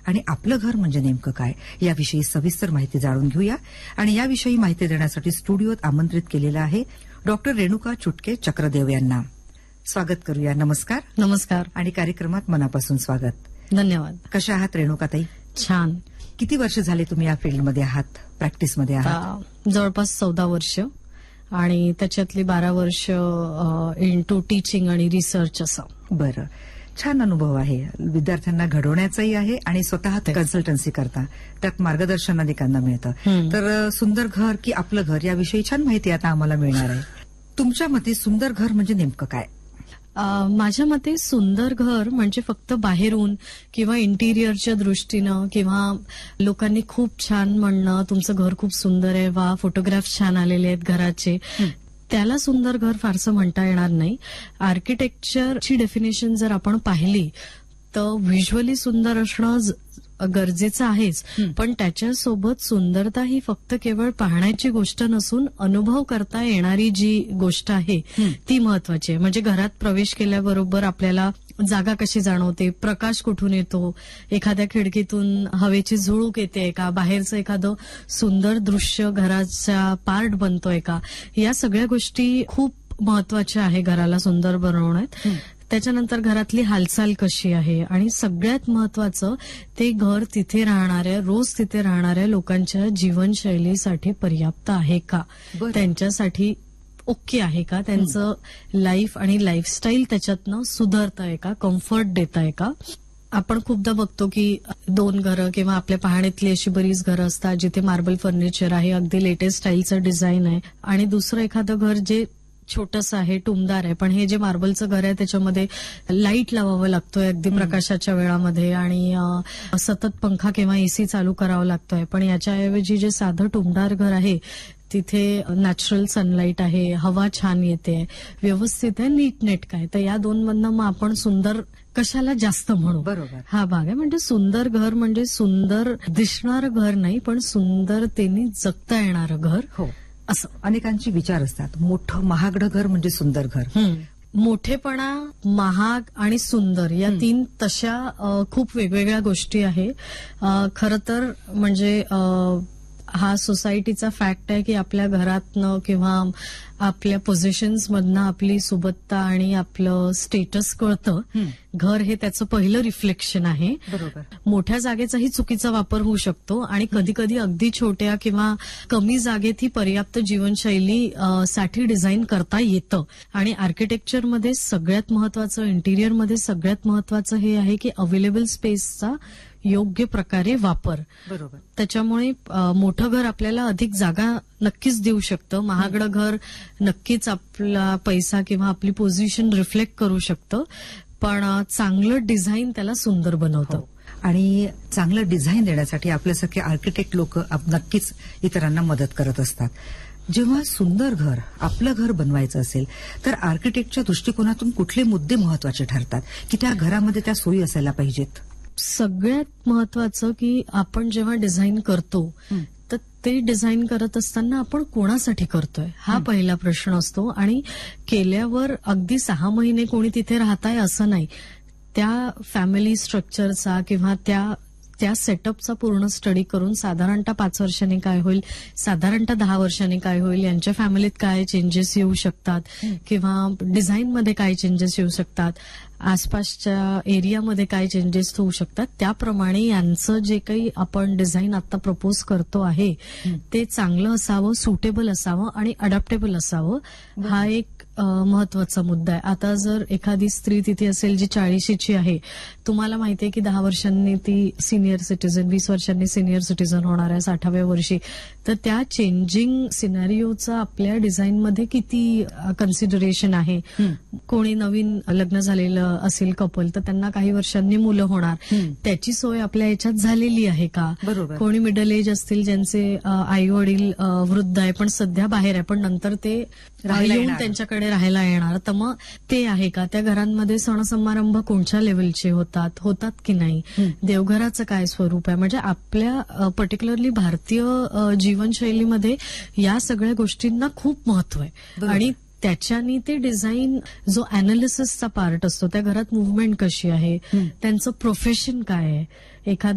आणि आपलं घर म्हणजे नेमकं काय याविषयी सविस्तर माहिती जाणून घेऊया. आणि याविषयी माहिती देण्यासाठी स्टुडिओत आमंत्रित केलेलं आहे डॉक्टर रेणुका चुटके चक्रदेव यांना. स्वागत करूया. नमस्कार. नमस्कार. आणि कार्यक्रमात मनापासून स्वागत. धन्यवाद. कशा आहात रेणुकाताई? छान. किती वर्ष झाले तुम्ही या फील्डमध्ये आहात, प्रॅक्टिसमध्ये आहात? जवळपास 14 वर्ष आणि त्याच्यातली 12 वर्ष इंटू टीचिंग आणि रिसर्च असं. बरं, छान अनुभव आहे. विद्यार्थ्यांना घडवण्याचाही आहे आणि स्वतः कन्सल्टन्सी करता, त्यात मार्गदर्शन अनेकांना मिळतं. तर सुंदर घर की आपलं घर याविषयी छान माहिती आता आम्हाला मिळणार आहे. तुमच्या मते सुंदर घर म्हणजे नेमकं काय? माझ्या मते सुंदर घर म्हणजे फक्त बाहेरून किंवा इंटिरियरच्या दृष्टीनं किंवा लोकांनी खूप छान म्हणणं तुमचं घर खूप सुंदर आहे, वा फोटोग्राफ्स छान आलेले आहेत घराचे, त्याला सुंदर घर फारसं म्हणता येणार नाही. आर्किटेक्चरची डेफिनेशन जर आपण पाहिली तर व्हिज्युअली सुंदर असणं गरजेचं आहेच, पण त्याच्यासोबत सुंदरता ही फक्त केवळ पाहण्याची गोष्ट नसून अनुभव करता येणारी जी गोष्ट आहे ती महत्वाची आहे. म्हणजे घरात प्रवेश केल्याबरोबर आपल्याला जागा कशी जाणवते, प्रकाश कुठून येतो, एखाद्या खिडकीतून हवेची झुळूक येते का, बाहेरचं एखादं सुंदर दृश्य घराचा पार्ट बनतोय का, या सगळ्या गोष्टी खूप महत्वाच्या आहे घराला सुंदर बनवण्यात. त्याच्यानंतर घरातली हालचाल कशी आहे आणि सगळ्यात महत्वाचं ते घर तिथे राहणाऱ्या, रोज तिथे राहणाऱ्या लोकांच्या जीवनशैलीसाठी पर्याप्त आहे का, त्यांच्यासाठी ओके आहे का, त्यांचं लाईफ आणि लाईफस्टाईल त्याच्यातनं सुधारतंय का, कम्फर्ट देतंय का. आपण खूपदा बघतो की 2 घरं किंवा आपल्या पाहणीतली अशी बरीच घरं असतात जिथे मार्बल फर्निचर आहे, अगदी लेटेस्ट स्टाईलचं डिझाईन आहे, आणि दुसरं एखादं घर जे छोटंसं आहे, टुमदार आहे, पण हे जे मार्बलचं घर आहे त्याच्यामध्ये लाईट लावावं लागतोय अगदी प्रकाशाच्या वेळामध्ये आणि सतत पंखा किंवा एसी चालू करावा लागतोय. पण याच्याऐवजी जे साधं टुमदार घर आहे तिथे नॅचरल सनलाईट आहे, हवा छान येते, व्यवस्थित आहे, नीटनेटक आहे. तर या 2 मधनं मग आपण सुंदर कशाला जास्त म्हणू. बरोबर, हा भाग आहे. म्हणजे सुंदर घर म्हणजे सुंदर दिसणारं घर नाही, पण सुंदरतेने जगता येणारं घर. हो, असं अनेकांचे विचार असतात. मोठं महागडं घर म्हणजे सुंदर घर. मोठेपणा, महाग आणि सुंदर या 3 तशा खूप वेगवेगळ्या गोष्टी आहे. खरं तर म्हणजे हा सोसायटीचा फॅक्ट आहे की आपल्या घरातनं किंवा आपल्या पोझिशन्स मधनं आपली सुबत्ता आणि आपलं स्टेटस कळतं. घर हे त्याचं पहिलं रिफ्लेक्शन आहे. बरोबर. मोठ्या जागेचाही चुकीचा वापर होऊ शकतो आणि कधी कधी अगदी छोट्या किंवा कमी जागेत ही पर्याप्त जीवनशैली साठी डिझाईन करता येतं. आणि आर्किटेक्चरमध्ये सगळ्यात महत्वाचं, इंटिरियरमध्ये सगळ्यात महत्वाचं हे आहे की अवेलेबल स्पेसचा योग्य प्रकारे वापर. बरोबर. त्याच्यामुळे मोठं घर आपल्याला अधिक जागा नक्कीच देऊ शकतं, महागडं घर नक्कीच आपला पैसा किंवा आपली पोझिशन रिफ्लेक्ट करू शकतं, पण चांगलं डिझाईन त्याला सुंदर बनवतं. आणि चांगलं डिझाईन देण्यासाठी आपल्यासारखे आर्किटेक्ट लोक नक्कीच इतरांना मदत करत असतात. जेव्हा सुंदर घर, आपलं घर बनवायचं असेल तर आर्किटेक्टच्या दृष्टिकोनातून कुठले मुद्दे महत्वाचे ठरतात की त्या घरामध्ये त्या सोयी असायला पाहिजेत? सगळ्यात महत्वाचं की आपण जेव्हा डिझाईन करतो तर ते डिझाईन करत असताना आपण कोणासाठी करतोय हा पहिला प्रश्न असतो. आणि केल्यावर अगदी 6 महिने कोणी तिथे राहताय असं नाही, त्या फॅमिली स्ट्रक्चरचा किंवा त्या सेटअपचा पूर्ण स्टडी करून साधारणतः 5 वर्षांनी काय होईल, साधारणतः 10 वर्षांनी काय होईल, यांच्या फॅमिलीत काय चेंजेस येऊ शकतात किंवा डिझाईनमध्ये काय चेंजेस येऊ शकतात, आसपासच्या एरियामध्ये काय चेंजेस होऊ शकतात, त्याप्रमाणे यांचं जे काही आपण डिझाईन आता प्रपोज करतो आहे ते चांगलं असावं, सुटेबल असावं आणि अडॅप्टेबल असावं. हा एक महत्वाचा मुद्दा आहे. आता जर एखादी स्त्री तिथे असेल जी 40शीची आहे, तुम्हाला माहितीये की 10 वर्षांनी ती सिनियर सिटीझन, 20 वर्षांनी सिनियर सिटीझन होणार आहे 60व्या वर्षी, तर त्या चेंजिंग सिनारिओचा आपल्या डिझाईनमध्ये किती कन्सिडरेशन आहे. कोणी नवीन लग्न झालेलं असेल कपल तर त्यांना काही वर्षांनी मुलं होणार, त्याची सोय आपल्या याच्यात झालेली आहे का. बरोबर. कोणी मिडल एज असतील ज्यांचे आई वडील वृद्ध आहे पण सध्या बाहेर आहे, पण नंतर ते येऊन त्यांच्याकडे राहायला येणार, तर मग ते आहे का. त्या घरांमध्ये सण समारंभ कोणत्या लेवलचे होतात की नाही, देवघराचं काय स्वरूप आहे. म्हणजे आपल्या पर्टिक्युलरली भारतीय जीवनशैलीमध्ये या सगळ्या गोष्टींना खूप महत्व आहे. आणि त्याच्यानी ते डिझाईन जो अनालिसिसचा पार्ट असतो, त्या घरात मुव्हमेंट कशी आहे, त्यांचं प्रोफेशन काय आहे, एखाद्या